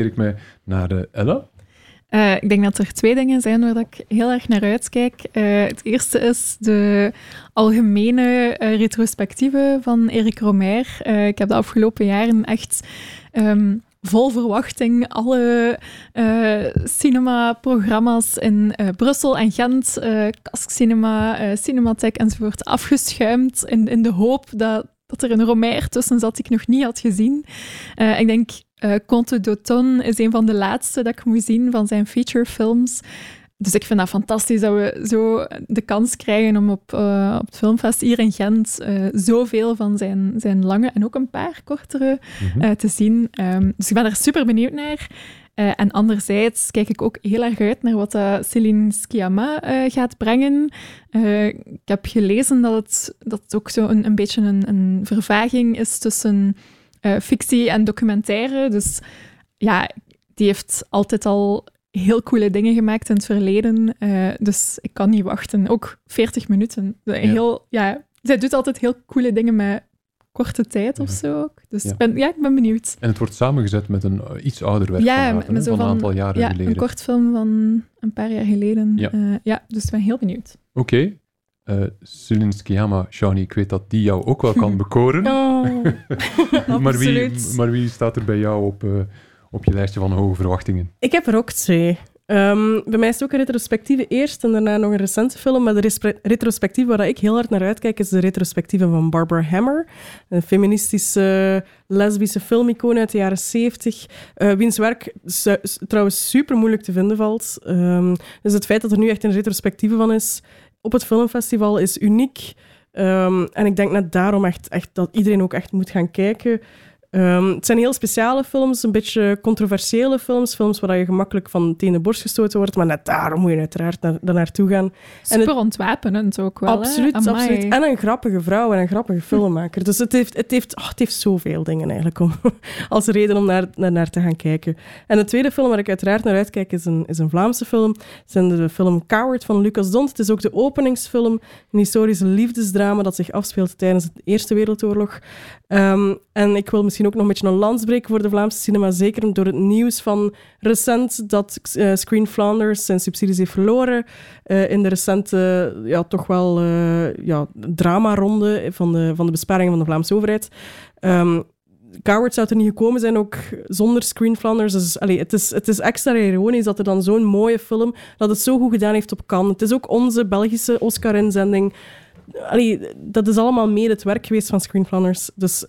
ik mij naar Ella. Ik denk dat er 2 dingen zijn waar ik heel erg naar uitkijk. Het eerste is de algemene retrospectieve van Eric Romer. Ik heb de afgelopen jaren echt vol verwachting alle cinemaprogramma's in Brussel en Gent, Kask Cinema, Cinematheek enzovoort, afgeschuimd in de hoop dat er een Romer tussen zat die ik nog niet had gezien. Ik denk... Conte d'Automne is een van de laatste dat ik moet zien van zijn featurefilms. Dus ik vind dat fantastisch dat we zo de kans krijgen om op het filmfest hier in Gent zoveel van zijn lange en ook een paar kortere te zien. Dus ik ben er super benieuwd naar. En anderzijds kijk ik ook heel erg uit naar wat Céline Sciamma gaat brengen. Ik heb gelezen dat het ook zo een beetje een vervaging is tussen... fictie en documentaire. Dus ja, die heeft altijd al heel coole dingen gemaakt in het verleden. Dus ik kan niet wachten. Ook 40 minuten. Zij doet altijd heel coole dingen met korte tijd of zo ook. Dus ik ben benieuwd. En het wordt samengezet met een iets ouder werk van een aantal jaren geleden. Een kortfilm van een paar jaar geleden. Dus ik ben heel benieuwd. Oké. Céline Sciamma, Shani, ik weet dat die jou ook wel kan bekoren. Maar wie staat er bij jou op je lijstje van hoge verwachtingen? Ik heb er ook 2. Bij mij is het ook een retrospectieve eerst en daarna nog een recente film. Maar de retrospectieve waar ik heel hard naar uitkijk is de retrospectieve van Barbara Hammer. Een feministische, lesbische filmicoon uit de jaren 70. Wiens werk trouwens super moeilijk te vinden valt. Dus het feit dat er nu echt een retrospectieve van is op het filmfestival is uniek. En ik denk net daarom echt dat iedereen ook echt moet gaan kijken. Het zijn heel speciale films, een beetje controversiële films waar je gemakkelijk van tegen de borst gestoten wordt, maar net daarom moet je uiteraard daar naartoe gaan. Super ontwapenend ook wel. Absoluut. En een grappige vrouw en een grappige filmmaker. Dus het heeft zoveel dingen eigenlijk om als reden om naar te gaan kijken. En de tweede film waar ik uiteraard naar uitkijk is een Vlaamse film. Het is de film Coward van Lucas Dont. Het is ook de openingsfilm, een historische liefdesdrama dat zich afspeelt tijdens de Eerste Wereldoorlog. En ik wil misschien ook nog een beetje een lans breken voor de Vlaamse cinema, zeker door het nieuws van recent dat Screen Flanders zijn subsidies heeft verloren in de recente toch wel dramaronde van de besparingen van de Vlaamse overheid. Coward zou er niet gekomen zijn, ook zonder Screen Flanders. Dus, het is extra ironisch dat er dan zo'n mooie film, dat het zo goed gedaan heeft op Cannes. Het is ook onze Belgische Oscar-inzending. Dat is allemaal mede het werk geweest van Screen Flanders. Dus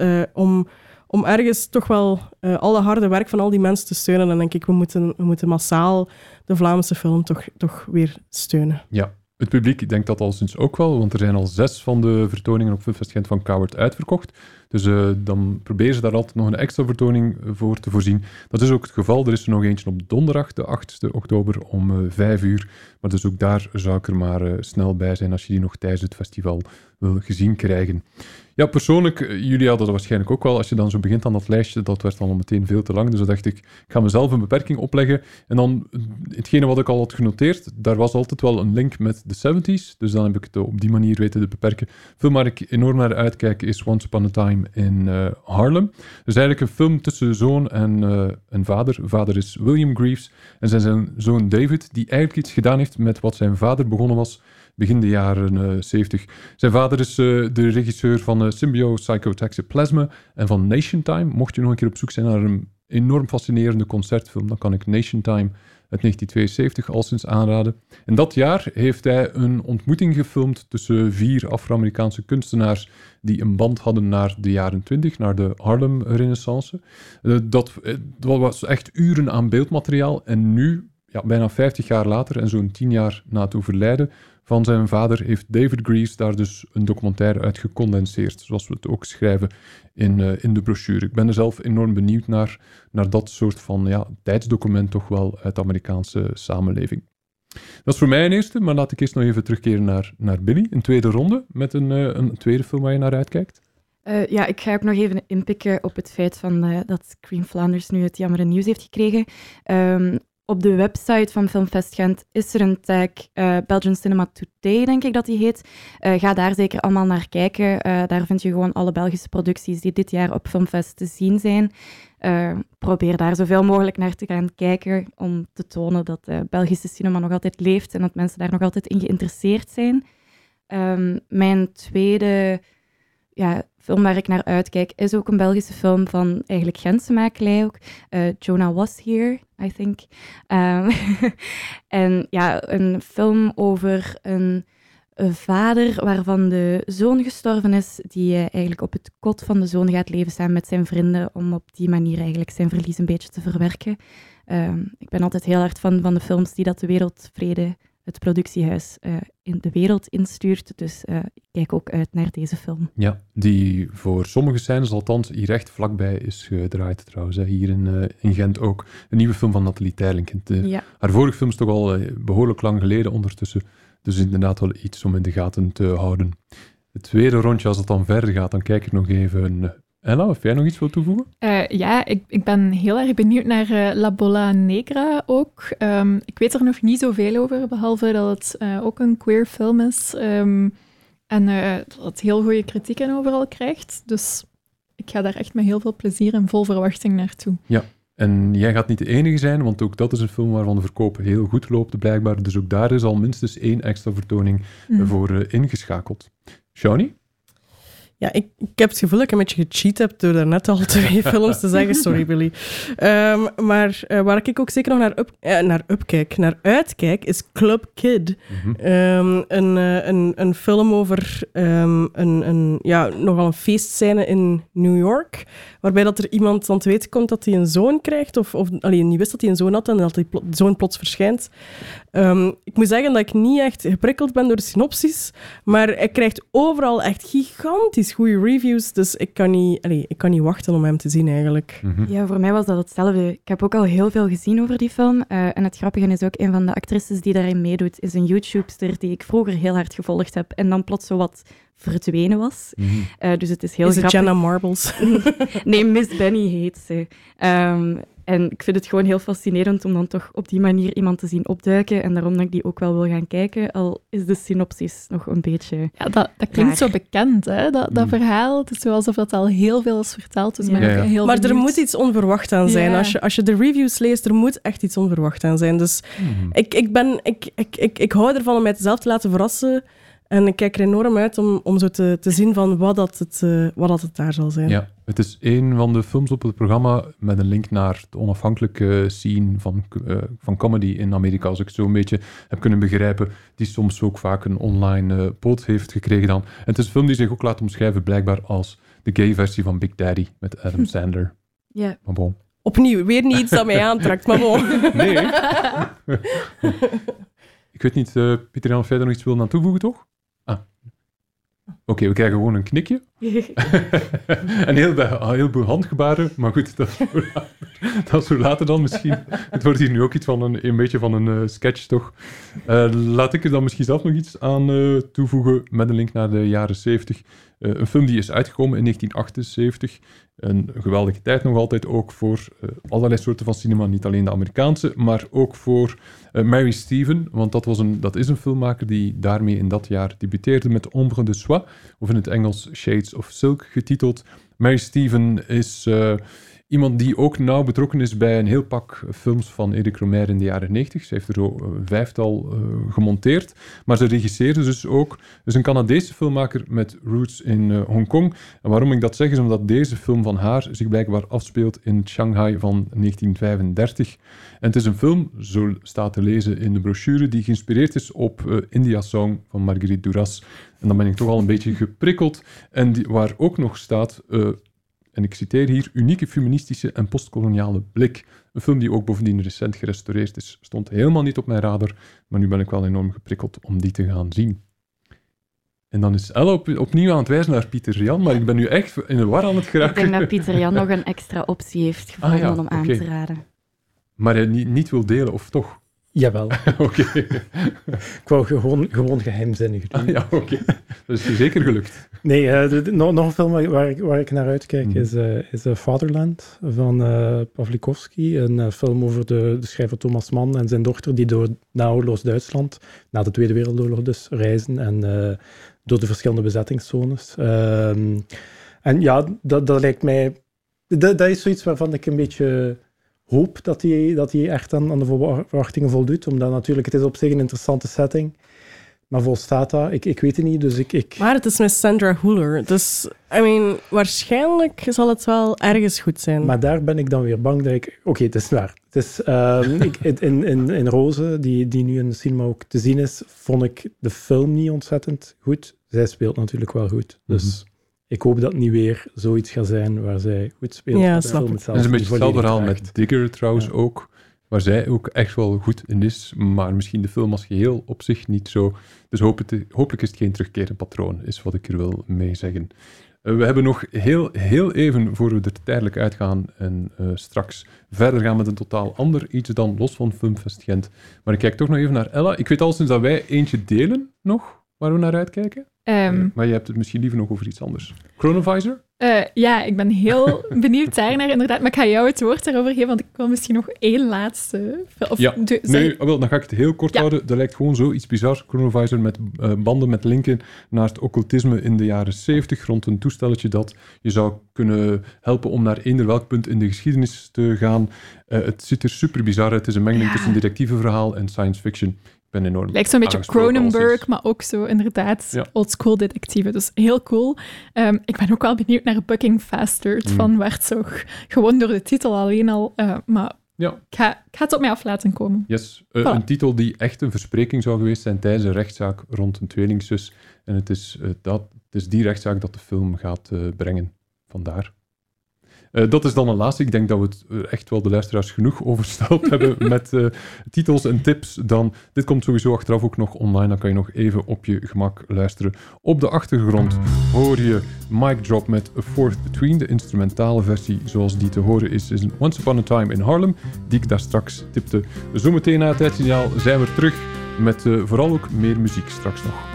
om ergens toch wel alle harde werk van al die mensen te steunen, dan denk ik, we moeten massaal de Vlaamse film toch weer steunen. Ja, het publiek denkt dat al sinds ook wel, want er zijn al 6 van de vertoningen op Filmfest Gent van Coward uitverkocht. Dus dan proberen ze daar altijd nog een extra vertoning voor te voorzien. Dat is ook het geval. Er is er nog eentje op donderdag, de 8e oktober, om 5 uur. Maar dus ook daar zou ik er maar snel bij zijn als je die nog tijdens het festival wil gezien krijgen. Ja, persoonlijk, jullie hadden dat waarschijnlijk ook wel. Als je dan zo begint aan dat lijstje, dat werd dan al meteen veel te lang. Dus dan dacht ik ga mezelf een beperking opleggen. En dan, hetgene wat ik al had genoteerd, daar was altijd wel een link met de 70s. Dus dan heb ik het op die manier weten te beperken. Film waar ik enorm naar uitkijk is Once Upon a Time in Harlem. Dus eigenlijk een film tussen zoon en vader. Vader is William Greaves en zijn zoon David, die eigenlijk iets gedaan heeft met wat zijn vader begonnen was begin de jaren 70. Zijn vader is de regisseur van Symbio Psychotoxoplasma en van Nation Time. Mocht je nog een keer op zoek zijn naar een enorm fascinerende concertfilm, dan kan ik Nation Time uit 1972 al sinds aanraden. En dat jaar heeft hij een ontmoeting gefilmd tussen 4 Afro-Amerikaanse kunstenaars die een band hadden naar de jaren 20, naar de Harlem-renaissance. Dat was echt uren aan beeldmateriaal. En nu, bijna 50 jaar later en zo'n 10 jaar na het overlijden van zijn vader, heeft David Greaves daar dus een documentaire uit gecondenseerd, zoals we het ook schrijven in de brochure. Ik ben er zelf enorm benieuwd naar dat soort van tijdsdocument toch wel uit de Amerikaanse samenleving. Dat is voor mij een eerste, maar laat ik eerst nog even terugkeren naar Billy. Een tweede ronde met een tweede film waar je naar uitkijkt. Ik ga ook nog even inpikken op het feit dat Screen Flanders nu het jammere nieuws heeft gekregen. op de website van Filmfest Gent is er een tag, Belgian Cinema Today, denk ik dat die heet. Ga daar zeker allemaal naar kijken. Daar vind je gewoon alle Belgische producties die dit jaar op Filmfest te zien zijn. Probeer daar zoveel mogelijk naar te gaan kijken om te tonen dat Belgische cinema nog altijd leeft en dat mensen daar nog altijd in geïnteresseerd zijn. Mijn tweede film waar ik naar uitkijk is ook een Belgische film van eigenlijk Gentse makelij ook. Jonah Was Here, I think. En een film over een vader waarvan de zoon gestorven is, die eigenlijk op het kot van de zoon gaat leven samen met zijn vrienden om op die manier eigenlijk zijn verlies een beetje te verwerken. Ik ben altijd heel hard van de films die dat de Wereldvrede, het productiehuis, in de wereld instuurt. Dus ik kijk ook uit naar deze film. Ja, die voor sommige scènes althans hier recht vlakbij is gedraaid trouwens. Hè. Hier in Gent ook. Een nieuwe film van Nathalie Teirlinck. Haar vorige film is toch al behoorlijk lang geleden ondertussen. Dus inderdaad wel iets om in de gaten te houden. Het tweede rondje, als het dan verder gaat, dan kijk ik nog even... Ella, of jij nog iets wil toevoegen? Ik ben heel erg benieuwd naar La Bola Negra ook. Ik weet er nog niet zoveel over, behalve dat het ook een queer film is. En dat het heel goede kritieken overal krijgt. Dus ik ga daar echt met heel veel plezier en vol verwachting naartoe. Ja. En jij gaat niet de enige zijn, want ook dat is een film waarvan de verkoop heel goed loopt, blijkbaar. Dus ook daar is al minstens 1 extra vertoning voor ingeschakeld. Shawnee? Ja, ik heb het gevoel dat ik een beetje gecheat heb door daarnet al 2 films te zeggen. Sorry, Billy. Maar waar ik ook zeker nog naar uitkijk, is Club Kid. Een film over nogal een feestscène in New York, waarbij dat er iemand dan te weten komt dat hij een zoon krijgt, of niet wist dat hij een zoon had en dat die zoon plots verschijnt. Ik moet zeggen dat ik niet echt geprikkeld ben door de synopsis, maar hij krijgt overal echt gigantisch goede reviews, dus ik kan niet wachten om hem te zien eigenlijk. Ja, voor mij was dat hetzelfde. Ik heb ook al heel veel gezien over die film. En het grappige is ook, een van de actrices die daarin meedoet, is een YouTubester die ik vroeger heel hard gevolgd heb en dan plots zo wat verdwenen was. Dus het is heel grappig. Is het Jenna Marbles? Nee, Miss Benny heet ze. En ik vind het gewoon heel fascinerend om dan toch op die manier iemand te zien opduiken en daarom dat ik die ook wel wil gaan kijken, al is de synopsis nog een beetje... Ja, dat klinkt zo bekend, hè? Dat verhaal. Het is zo alsof dat al heel veel is verteld, dus ben ik heel maar benieuwd. Er moet iets onverwacht aan zijn. Ja. Als je de reviews leest, er moet echt iets onverwacht aan zijn. Dus ik hou ervan om mij zelf te laten verrassen. En ik kijk er enorm uit om zo te zien van wat dat het daar zal zijn. Ja, het is een van de films op het programma met een link naar de onafhankelijke scene van comedy in Amerika, als ik het zo een beetje heb kunnen begrijpen, die soms ook vaak een online poot heeft gekregen dan. En het is een film die zich ook laat omschrijven blijkbaar als de gay versie van Big Daddy met Adam Sandler. Ja. Maar bon. Opnieuw, weer niet iets dat mij aantrekt, maar bon. Nee. Ik weet niet, Pieter Jan, of jij er nog iets wil aan toevoegen, toch? Oké, we krijgen gewoon een knikje. En heel veel handgebaren, maar goed, dat is voor later dan misschien. Het wordt hier nu ook iets van een beetje van een sketch, toch? Laat ik er dan misschien zelf nog iets aan toevoegen met een link naar de jaren 70. Een film die is uitgekomen in 1978. Een geweldige tijd nog altijd ook voor allerlei soorten van cinema. Niet alleen de Amerikaanse, maar ook voor Mary Stephen. Want dat is een filmmaker die daarmee in dat jaar debuteerde met Ombre de Soie, of in het Engels Shades of Silk getiteld. Mary Stephen is iemand die ook nauw betrokken is bij een heel pak films van Eric Romer in de jaren 90. Ze heeft er zo 5-tal gemonteerd. Maar ze regisseerde dus ook. Dus een Canadese filmmaker met roots in Hongkong. En waarom ik dat zeg, is omdat deze film van haar zich blijkbaar afspeelt in Shanghai van 1935. En het is een film, zo staat te lezen in de brochure, die geïnspireerd is op India Song van Marguerite Duras. En dan ben ik toch al een beetje geprikkeld. En waar ook nog staat... en ik citeer hier, unieke feministische en postkoloniale blik. Een film die ook bovendien recent gerestaureerd is. Stond helemaal niet op mijn radar, maar nu ben ik wel enorm geprikkeld om die te gaan zien. En dan is Elle opnieuw aan het wijzen naar Pieter Jan, maar ik ben nu echt in de war aan het geraken. Ik denk dat Pieter Jan nog een extra optie heeft gevonden om aan te raden. Maar hij niet wil delen, of toch? Jawel. Oké. Ik wou gewoon geheimzinnig doen. Ja, oké. Dat is je zeker gelukt. Nee, nog een film waar ik naar uitkijk is Fatherland van Pawlikowski. Een film over de schrijver Thomas Mann en zijn dochter die door naoorlogs Duitsland, na de Tweede Wereldoorlog dus, reizen en door de verschillende bezettingszones. En ja, dat lijkt mij... Dat is zoiets waarvan ik een beetje hoop dat hij echt aan de verwachtingen voldoet. Omdat natuurlijk, het is op zich een interessante setting. Maar volstaat dat? Ik weet het niet, dus ik... Maar het is met Sandra Hüller. Dus, waarschijnlijk zal het wel ergens goed zijn. Maar daar ben ik dan weer bang dat ik... Oké, het is waar. Het is, in Roze, die nu in de cinema ook te zien is, vond ik de film niet ontzettend goed. Zij speelt natuurlijk wel goed. Dus ik hoop dat het niet weer zoiets gaat zijn waar zij goed speelt. Ja, de snap film ik. zelf Het is een niet beetje hetzelfde verhaal volledig met Digger trouwens ook, waar zij ook echt wel goed in is, maar misschien de film als geheel op zich niet zo. Dus hopelijk is het geen terugkerend patroon, is wat ik er wil mee zeggen. We hebben nog heel even, voor we er tijdelijk uitgaan en straks verder gaan met een totaal ander iets dan los van Filmfest Gent. Maar ik kijk toch nog even naar Ella. Ik weet al sinds dat wij eentje delen nog, waar we naar uitkijken. Maar je hebt het misschien liever nog over iets anders. Chronovisor? Ja, ik ben heel benieuwd daarnaar inderdaad. Maar ik ga jou het woord daarover geven, want ik wil misschien nog één laatste... Dan ga ik het heel kort houden. Dat lijkt gewoon zoiets bizar. Chronovisor met banden met linken naar het occultisme in de jaren 70, rond een toestelletje dat je zou kunnen helpen om naar eender welk punt in de geschiedenis te gaan. Het ziet er super bizar uit. Het is een mengeling tussen detectiveverhaal en science fiction. Ben enorm lijkt zo'n beetje Cronenberg, maar ook zo inderdaad oldschool detectieven. Dus heel cool. Ik ben ook wel benieuwd naar Bucking Faster van Herzog. Gewoon door de titel alleen al. Maar ik ga het op mij af laten komen. Yes. Een titel die echt een verspreking zou geweest zijn tijdens een rechtszaak rond een tweelingzus. En het is die rechtszaak dat de film gaat brengen. Vandaar. Dat is dan een laatste. Ik denk dat we het echt wel de luisteraars genoeg oversteld hebben met titels en tips. Dit komt sowieso achteraf ook nog online. Dan kan je nog even op je gemak luisteren. Op de achtergrond hoor je Mic Drop met A Fourth Between. De instrumentale versie zoals die te horen is een Once Upon a Time in Harlem, die ik daar straks tipte. Zometeen na het tijdsignaal zijn we terug met vooral ook meer muziek straks nog.